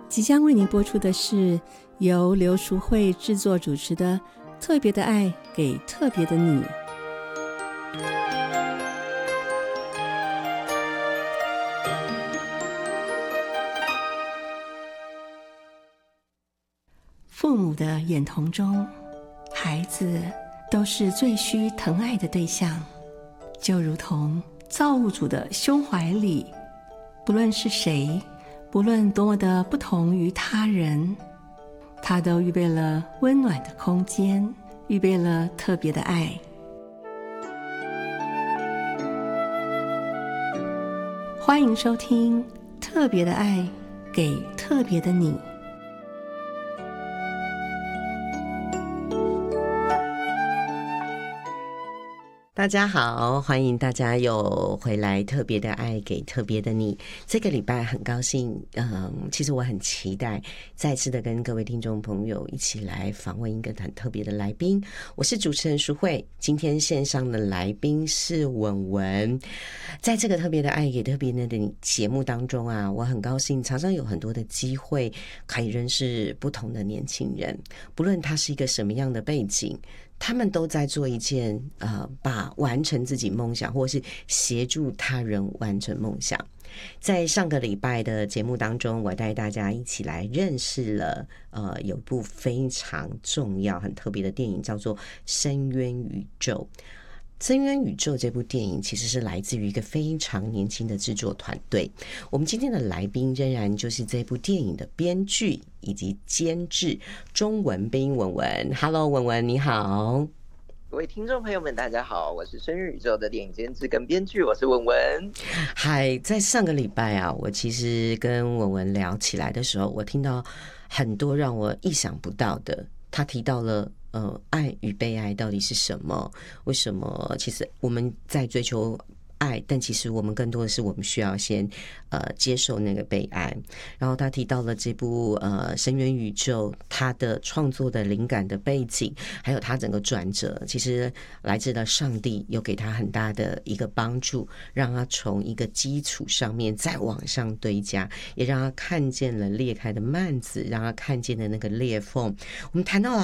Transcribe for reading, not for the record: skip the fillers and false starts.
即将为您播出的是由刘淑慧制作主持的《特别的爱给特别的你》。父母的眼瞳中，孩子都是最需疼爱的对象，就如同造物主的胸怀里，不论是谁，不论多么的不同于他人，他都预备了温暖的空间，预备了特别的爱。欢迎收听《特别的爱给特别的你》。 大家好，欢迎大家又回来特别的爱给特别的你。这个礼拜很高兴，其实我很期待再次的跟各位听众朋友一起来访问一个很特别的来宾。我是主持人淑慧，今天线上的来宾是文文。在这个特别的爱给特别的你节目当中啊，我很高兴常常有很多的机会可以认识不同的年轻人，不论他是一个什么样的背景，他们都在做一件把完成自己梦想，或是协助他人完成梦想。在上个礼拜的节目当中，我带大家一起来认识了有部非常重要很特别的电影，叫做《深渊宇宙》。《深渊宇宙》这部电影其实是来自于一个非常年轻的制作团队。我们今天的来宾仍然就是这部电影的编剧以及监制钟文彬文文。Hello， 文文你好。 各位听众朋友们大家好，我是深渊宇宙的电影监制跟编剧，我是文文。 嗨，在上个礼拜啊，我其实跟文文聊起来的时候，我听到很多让我意想不到的。他提到了爱与被爱到底是什么？为什么其实我们在追求爱，但其实我们更多的是我们需要先接受那个被爱。然后他提到了这部深渊宇宙，他的创作的灵感的背景，还有他整个转折，其实来自了上帝有给他很大的一个帮助，让他从一个基础上面再往上堆加，也让他看见了裂开的幔子，让他看见了那个裂缝。我们谈到了